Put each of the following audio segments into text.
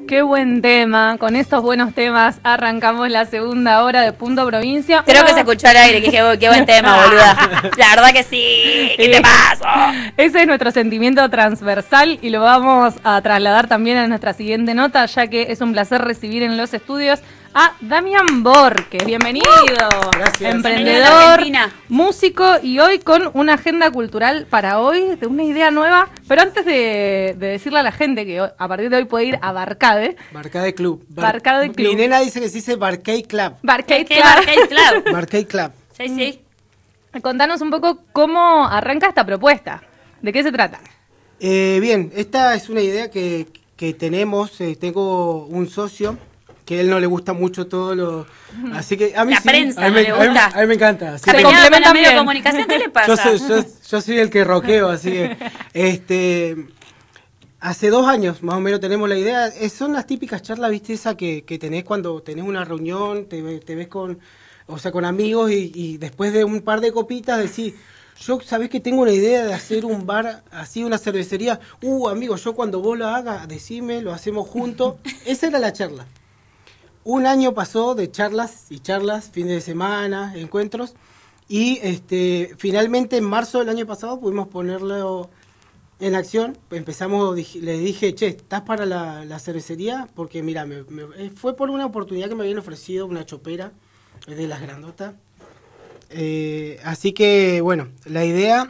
Qué buen tema. Con estos buenos temas arrancamos la segunda hora de Punto Provincia. Creo que se escuchó al aire, que qué buen tema, boluda. La verdad que sí. ¿Qué te pasó? Ese es nuestro sentimiento transversal y lo vamos a trasladar también a nuestra siguiente nota, ya que es un placer recibir en los estudios a Damián Borges. Bienvenido. Gracias. Emprendedor, músico y hoy con una agenda cultural para hoy, de una idea nueva. Pero antes de decirle a la gente que a partir de hoy puede ir a Barcade. Barcade Club. Barcade Club. Mi nena dice que se dice Barcade Club. Barcade Club. Barcade Club. Barcade Club. Sí, sí. Contanos un poco cómo arranca esta propuesta. ¿De qué se trata? Bien, esta es una idea que tenemos. Tengo un socio que a él no le gusta mucho todo lo... Así que a mí la sí. prensa a mí, no le gusta. a mí me encanta. Así Se que peleaba con la complementan medio de bien. comunicación, ¿qué le pasa? yo soy el que roqueo, así que... hace 2 años más o menos tenemos la idea. Son las típicas charlas, viste, esa que tenés cuando tenés una reunión, te ves con amigos y después de un par de copitas decís... Yo, sabés que tengo una idea de hacer un bar, así una cervecería. Amigo, yo cuando vos lo hagas, decime, lo hacemos juntos. Esa era la charla. 1 año pasó de charlas y charlas, fines de semana, encuentros. Y finalmente en marzo del año pasado pudimos ponerlo en acción. Empezamos, le dije, che, ¿estás para la cervecería? Porque mira, fue por una oportunidad que me habían ofrecido una chopera de las grandotas. Así que bueno, la idea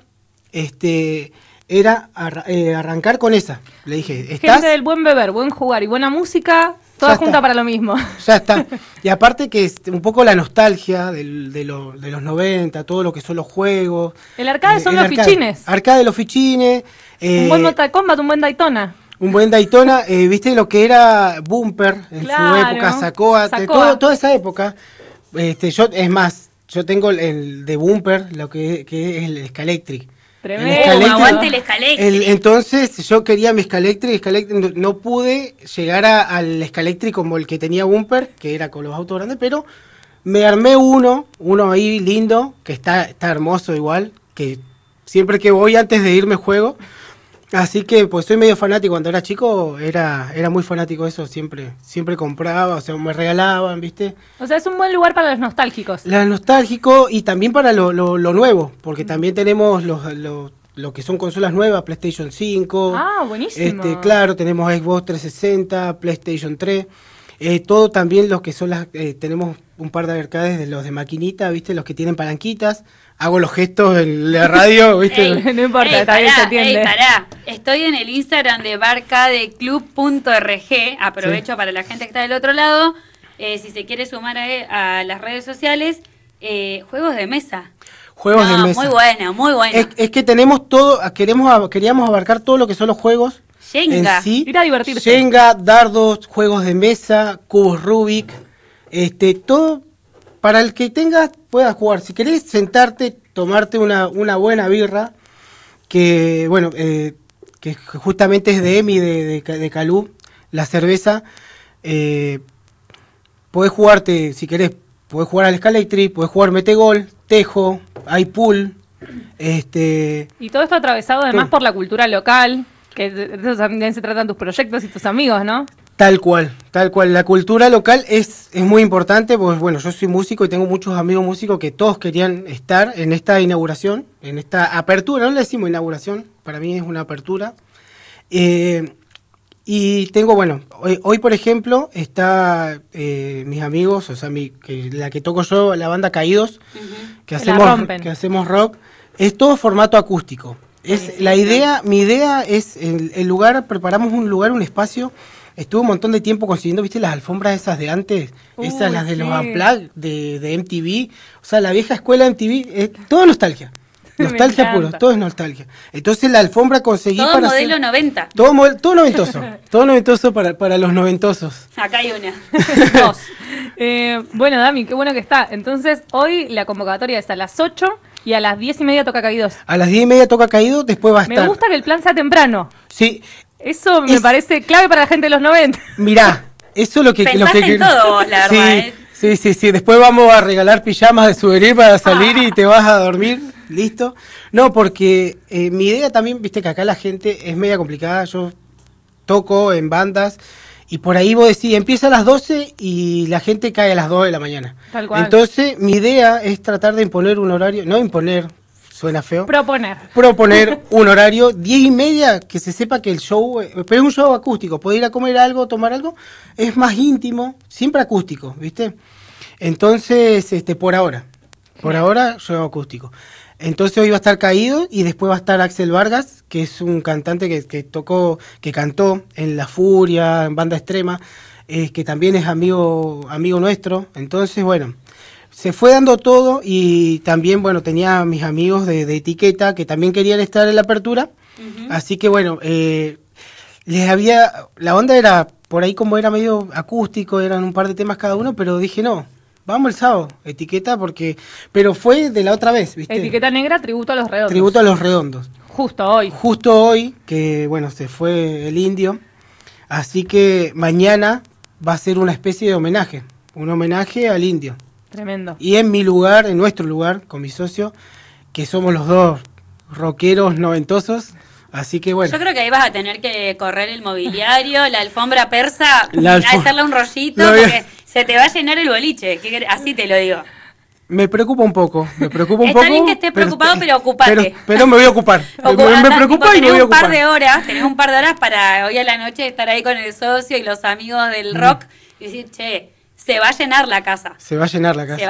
era arrancar con esa. Le dije, ¿estás? Gente del buen beber, buen jugar y buena música, toda junta para lo mismo. Ya está. Y aparte que es un poco la nostalgia de los 90, todo lo que son los juegos. El arcade son los fichines. Arcade de los fichines. Un buen Mortal Kombat, un buen Daytona. Un buen Daytona, viste lo que era Bumper en su época, Sacoa. Toda esa época. Yo tengo el de Bumper, lo que es el Scalectric. Tremendo. Aguante el Scalectric. Entonces yo quería mi Scalectric, no pude llegar al Scalectric como el que tenía Bumper, que era con los autos grandes, pero me armé uno ahí lindo, que está hermoso igual, que siempre que voy antes de irme juego. Así que pues soy medio fanático. Cuando era chico era muy fanático de eso, siempre compraba, o sea, me regalaban, ¿viste? O sea, es un buen lugar para los nostálgicos. Lo nostálgico y también para lo nuevo, porque también tenemos lo que son consolas nuevas, PlayStation 5. Ah, buenísimo. Claro, tenemos Xbox 360, PlayStation 3. Todo también los que son tenemos un par de arcades de los de maquinita, ¿viste? Los que tienen palanquitas. Hago los gestos en la radio, ¿viste? No importa, también se entiende. Pará. Estoy en el Instagram de barcadeclub.rg. Aprovecho para la gente que está del otro lado. Si se quiere sumar a las redes sociales, juegos de mesa. Juegos de mesa. Muy bueno, muy bueno. Es que tenemos todo, queríamos abarcar todo lo que son los juegos. Jenga. En sí. Ir a divertirse. Jenga, dardos, juegos de mesa, cubos Rubik, todo para el que puedas jugar. Si querés sentarte, tomarte una buena birra, que bueno, que justamente es de Emi, de Calú, la cerveza, podés jugarte, si querés, podés jugar al Scalectric, podés jugar metegol, tejo, hay pool. Y todo esto atravesado además por la cultura local, que de eso también se tratan tus proyectos y tus amigos, ¿no? Tal cual. La cultura local es muy importante, pues bueno, yo soy músico y tengo muchos amigos músicos que todos querían estar en esta inauguración, en esta apertura, no le decimos inauguración, para mí es una apertura. Y tengo, bueno, hoy por ejemplo, está mis amigos, o sea, la que toco yo, la banda Caídos, que hacemos rock, es todo formato acústico. Mi idea es el lugar, preparamos un lugar, un espacio. Estuve un montón de tiempo consiguiendo, ¿viste? Las alfombras esas de antes, las de los Unplugged de MTV, o sea, la vieja escuela MTV, todo nostalgia. Nostalgia puro, todo es nostalgia. Entonces la alfombra conseguí todo para modelo 90. Todo noventoso. Todo noventoso para los noventosos. Acá hay una. Dos. Bueno, Dami, qué bueno que está. Entonces, hoy la convocatoria es a las 8 y a las 10:30 toca Caídos. A las 10:30 toca Caídos, después va a estar. Me gusta que el plan sea temprano. Sí. Eso me parece clave para la gente de los 90. Mirá, eso es lo que... Pensaste en todo vos, la verdad. Sí. Después vamos a regalar pijamas de souvenir para salir y te vas a dormir. ¿Listo? No, porque mi idea también, viste que acá la gente es media complicada. Yo toco en bandas Y por ahí vos decís, empieza a las 12 y la gente cae a las 2 de la mañana. Tal cual. Entonces, mi idea es tratar de imponer un horario, no imponer, suena feo. Proponer un horario, 10:30, que se sepa que el show, pero es un show acústico, puede ir a comer algo, tomar algo, es más íntimo, siempre acústico, ¿viste? Entonces, por ahora show acústico. Entonces hoy va a estar Caído y después va a estar Axel Vargas, que es un cantante que cantó en La Furia, en Banda Extrema, que también es amigo nuestro. Entonces, bueno, se fue dando todo y también, bueno, tenía a mis amigos de Etiqueta que también querían estar en la apertura. Así que, bueno, la onda era, por ahí como era medio acústico, eran un par de temas cada uno, pero dije no. Vamos el sábado, Etiqueta, pero fue de la otra vez, ¿viste? Etiqueta Negra, tributo a los redondos. Tributo a los redondos. Justo hoy. Justo hoy, que bueno, se fue el indio. Así que mañana va a ser una especie de homenaje. Un homenaje al indio. Tremendo. Y en mi lugar, en nuestro lugar, con mi socio, que somos los dos rockeros noventosos. Así que bueno. Yo creo que ahí vas a tener que correr el mobiliario, la alfombra persa, hacerle un rollito, No, porque se te va a llenar el boliche, así te lo digo. Me preocupa un poco, Está bien que estés preocupado, pero ocupate. Pero me voy a ocupar. Me preocupa y me voy a ocupar. Tenés un par de horas para hoy a la noche estar ahí con el socio y los amigos del rock y decir, che, se va a llenar la casa. Se va a llenar la casa.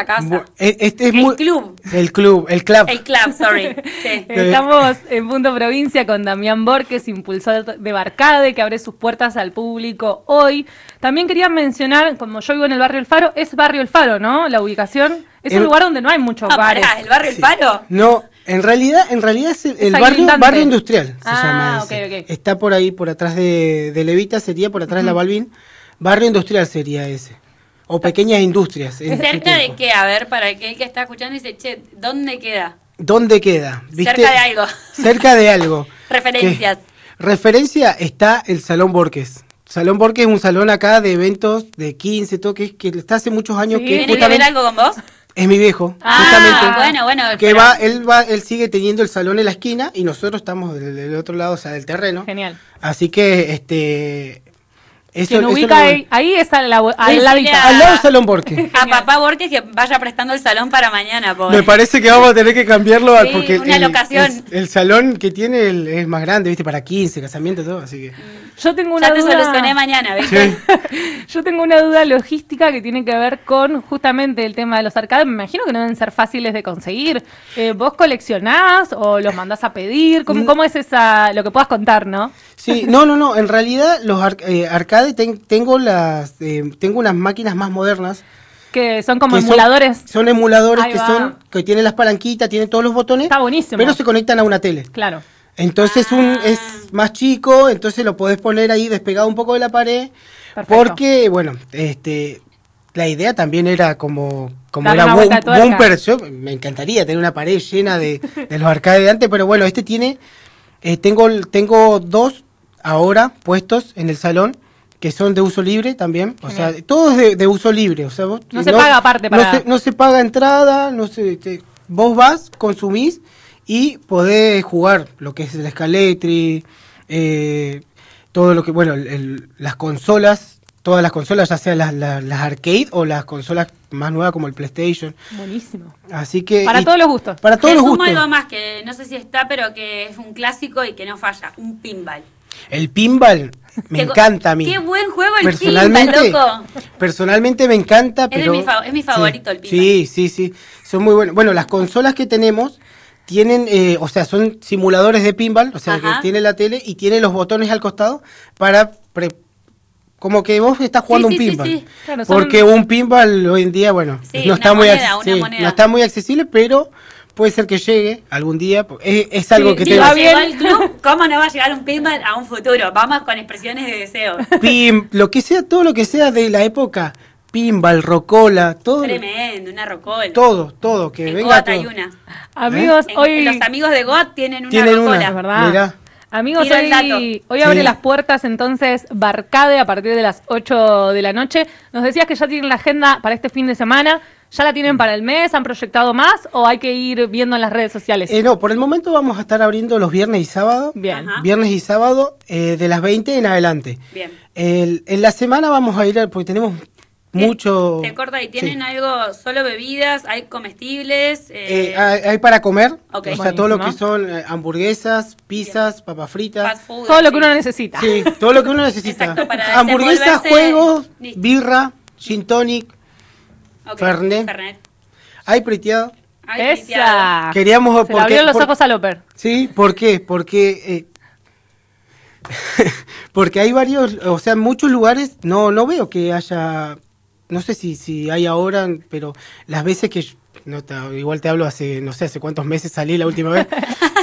El club, sorry. Sí. Estamos en Punto Provincia con Damián Borges, impulsor de Barcade, que abre sus puertas al público hoy. También quería mencionar, como yo vivo en el barrio El Faro, es barrio El Faro, ¿no? La ubicación es un lugar donde no hay muchos bares. ¿El barrio El Faro? No, en realidad es el barrio industrial, se llama ese. Okay. Está por ahí, por atrás de Levita, sería por atrás de la Balbín. Barrio industrial sería ese. O pequeñas industrias. ¿Cerca de qué? A ver, para que el que está escuchando dice, che, ¿dónde queda? ¿Dónde queda? ¿Viste? Cerca de algo. Cerca de algo. Referencias. Referencia está el Salón Borges. Salón Borges es un salón acá de eventos de 15 toques que está hace muchos años. ¿Sí? ¿Tiene que ver algo con vos? Es mi viejo, justamente. Bueno. Que él sigue teniendo el salón en la esquina y nosotros estamos del otro lado, o sea, del terreno. Genial. Así que quien ubica ahí es al lado del Salón Borges. A papá Borges que vaya prestando el salón para mañana, pobre. Me parece que vamos a tener que cambiarlo porque una locación. El salón que tiene es más grande, ¿viste? Para 15, casamientos, todo, así que... Yo tengo una duda. Ya te solucioné mañana, ¿viste? Sí. Yo tengo una duda logística que tiene que ver con justamente el tema de los arcades. Me imagino que no deben ser fáciles de conseguir. ¿Vos coleccionás o los mandás a pedir? ¿Cómo es lo que puedas contar, no? Sí, no. En realidad los arcades tengo unas máquinas más modernas. Que son como emuladores. Son emuladores que tienen las palanquitas, tienen todos los botones. Está buenísimo. Pero se conectan a una tele. Claro. Entonces es más chico, entonces lo podés poner ahí despegado un poco de la pared. Perfecto. Porque, bueno, la idea también era como era bumper. Yo me encantaría tener una pared llena de los arcades de antes, pero bueno, tengo dos ahora puestos en el salón que son de uso libre también. O sea, todo es de uso libre. O sea, no se paga aparte para... No se paga entrada, vos vas, consumís y podés jugar lo que es el Scaletri, todo lo que, bueno, las consolas, todas las consolas, ya sean las arcade o las consolas más nuevas como el PlayStation. Buenísimo. Así que... Para todos los gustos. Para todos los gustos. algo más que no sé si está, pero que es un clásico y que no falla, un pinball. El pinball me encanta a mí. Qué buen juego el pinball, loco. Personalmente me encanta, pero... Es mi favorito el pinball. Sí. Son muy buenos. Bueno, las consolas que tenemos tienen, o sea, son simuladores de pinball, o sea, que tiene la tele y tiene los botones al costado para... como que vos estás jugando un pinball. Sí. Claro, porque un pinball hoy en día, bueno, no está muy accesible, pero... puede ser que llegue algún día. Es algo que tengo. Llegó al club, ¿cómo no va a llegar un pinball a un futuro? Vamos con expresiones de deseo. Todo lo que sea de la época. Pinball, rocola, todo. Tremendo, una rocola. Todo, que venga todo. Hay una. Amigos, hoy... Los amigos de GOT tienen una rocola. ¿Verdad? Mirá. Amigos, hoy abre las puertas entonces Barcade a partir de las 8 de la noche. Nos decías que ya tienen la agenda para este fin de semana. ¿Ya la tienen para el mes? ¿Han proyectado más o hay que ir viendo en las redes sociales? No, por el momento vamos a estar abriendo los viernes y sábado. Bien. Ajá. Viernes y sábado de las 20 en adelante. Bien. En la semana vamos a ir, porque tenemos mucho... Te corta y tienen Sí. algo, solo bebidas, hay comestibles. Hay para comer, Ok. o sea, todo lo que Buenísimo. son hamburguesas, pizzas, papas fritas. fast food, Todo lo que sí. uno necesita. Sí, todo lo que uno necesita. Exacto, para Hamburguesas, desenvolverse. juegos, Listo. birra, gin tonic, Ok, Fernet. Fernet. hay priteado. Ay, friteado. ¡Esa! Queríamos... Se le abrieron los ojos a Loper. Sí, ¿por qué? Porque... porque hay varios, o sea, en muchos lugares no veo que haya, no sé si hay ahora, pero las veces que, igual te hablo hace, no sé, hace cuántos meses salí la última vez,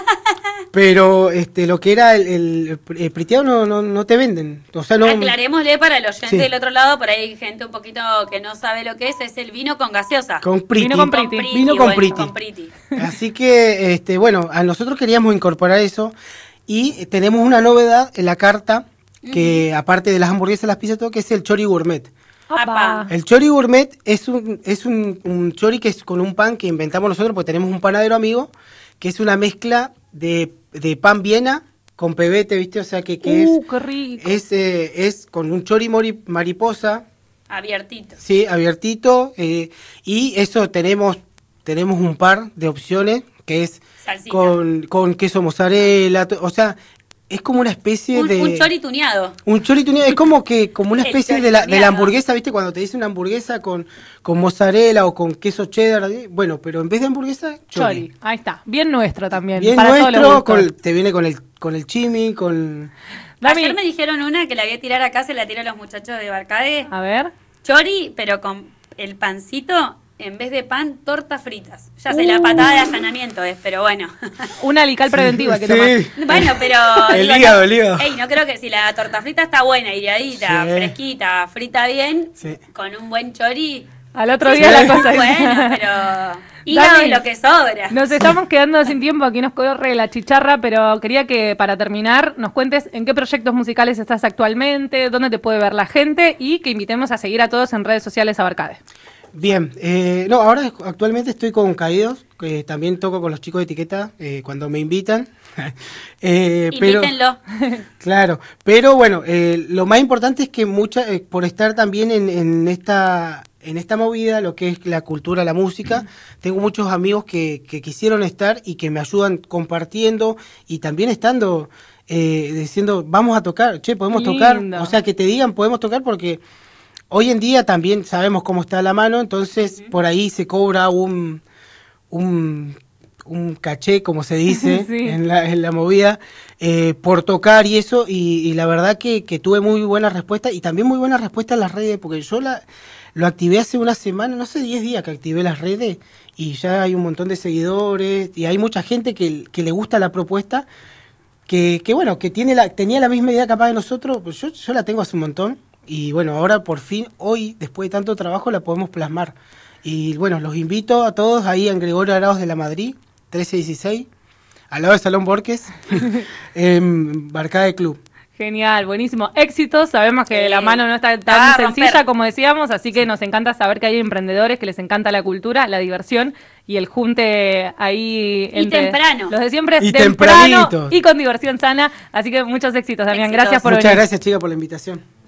pero lo que era el priteado no te venden, o sea, no... Aclarémosle para el oyente Sí. del otro lado, por ahí hay gente un poquito que no sabe lo que es el vino con gaseosa. Con priti. Vino con priti. Vino con bueno, priti. con priti. Así que, bueno, a nosotros queríamos incorporar eso y tenemos una novedad en la carta, que aparte de las hamburguesas, las pizzas, todo, que es el chori gourmet. Apa. El chori gourmet es un chori que es con un pan que inventamos nosotros, porque tenemos un panadero amigo, que es una mezcla de pan Viena con pebete, ¿viste? O sea, que ¡Qué rico! es con un chori mariposa, Abiertito. sí, abiertito, y eso tenemos un par de opciones, que es Salsita. con queso mozzarella, o sea, es como una especie de... Un chori tuneado. Un chori tuneado, es como una El especie chori de la tuneado. hamburguesa, ¿viste? Cuando te dicen una hamburguesa con mozzarella o con queso cheddar, bueno, pero en vez de hamburguesa, chori. Chori. Ahí está. Bien nuestro también. Bien para todos los nuestro, gustos. te viene con el chimi, con... Dami, Ayer me dijeron una que la voy a tirar acá, se la tiró a los muchachos de Barcade. a ver. Chori, pero con el pancito, en vez de pan, tortas fritas. Ya sé, la patada de allanamiento es, pero bueno. Una alical preventiva que Sí. tomar. Bueno, pero... El digo, hígado, el hígado. Ey, no creo que si la torta frita está buena, ideadita, Sí. fresquita, frita bien, Sí. con un buen chori... Al otro sí, día la sí. cosa. Bueno, pero... Hígado Dani, es lo que sobra. Nos estamos quedando sin tiempo, aquí nos corre la chicharra, pero quería que para terminar nos cuentes en qué proyectos musicales estás actualmente, dónde te puede ver la gente y que invitemos a seguir a todos en redes sociales Abarcade. Bien, no, ahora actualmente estoy con Caídos, que también toco con los chicos de etiqueta cuando me invitan. Invítenlo. Claro, pero bueno, lo más importante es que por estar también en esta movida, lo que es la cultura, la música, tengo muchos amigos que quisieron estar y que me ayudan compartiendo y también estando diciendo, vamos a tocar, che, podemos tocar, Lindo. o sea, que te digan, podemos tocar porque hoy en día también sabemos cómo está la mano, entonces por ahí se cobra un caché, como se dice, Sí. en la movida, por tocar y eso, y la verdad que tuve muy buena respuesta, y también muy buena respuesta en las redes, porque yo lo activé hace una semana, no sé, 10 días que activé las redes, y ya hay un montón de seguidores, y hay mucha gente que le gusta la propuesta, que bueno, que tenía la misma idea capaz de nosotros, pues yo la tengo hace un montón, y bueno, ahora por fin, hoy, después de tanto trabajo, la podemos plasmar. Y bueno, los invito a todos ahí en Gregorio Arauz de la Madrid, 1316, al lado de Salón Borges, en Barcade Club. Genial, buenísimo. Éxitos, sabemos que Sí. la mano no está La va tan a sencilla romper. como decíamos, así que nos encanta saber que hay emprendedores que les encanta la cultura, la diversión y el junte ahí Y temprano. los de siempre, Y temprano tempranito. y con diversión sana. Así que muchos éxitos, Damián. Éxitos. Gracias por Muchas venir. gracias, chicas, por la invitación.